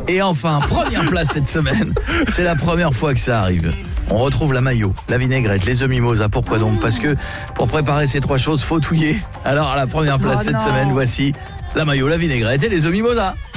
Et enfin, première place cette semaine. C'est la première fois que ça arrive. On retrouve la mayo, la vinaigrette, les œufs mimosa. Pourquoi donc? Parce que pour préparer ces trois choses, faut touiller. Alors à la première place cette semaine, voici la mayo, la vinaigrette et les œufs mimosa.